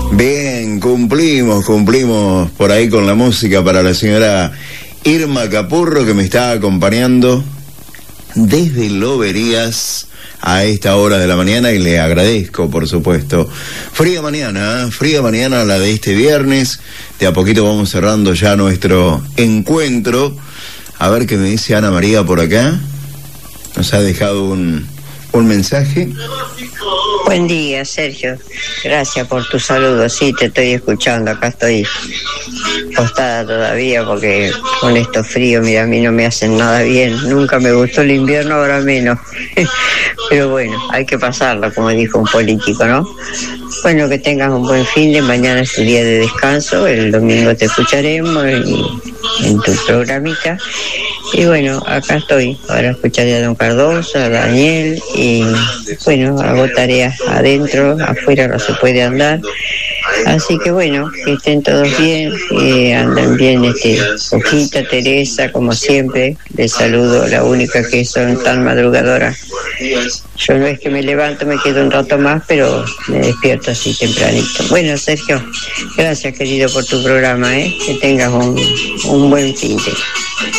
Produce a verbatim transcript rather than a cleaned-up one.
Bien, cumplimos, cumplimos por ahí con la música para la señora Irma Capurro, que me está acompañando desde Loberías a esta hora de la mañana, y le agradezco, por supuesto. Fría mañana, ¿eh? Fría mañana la de este viernes. De a poquito vamos cerrando ya nuestro encuentro. A ver qué me dice Ana María por acá. Nos ha dejado un, un mensaje. Buen día, Sergio. Gracias por tu saludo. Sí, te estoy escuchando. Acá estoy acostada todavía porque con estos fríos, mira, a mí no me hacen nada bien. Nunca me gustó el invierno, ahora menos. Pero bueno, hay que pasarlo, como dijo un político, ¿no? Bueno, que tengas un buen fin de mañana, es tu día de descanso. El domingo te escucharemos en, en tu programita. Y bueno, acá estoy. Ahora escucharé a don Cardoso, a Daniel. Y bueno, hago tareas adentro, afuera no se puede andar. Así que bueno, que estén todos bien, que anden bien, este, Ojita, Teresa, como siempre. Les saludo, la única que son tan madrugadoras. Yo no es que me levanto, me quedo un rato más, pero me despierto así tempranito. Bueno, Sergio, gracias querido por tu programa, ¿eh? Que tengas un, un buen fin de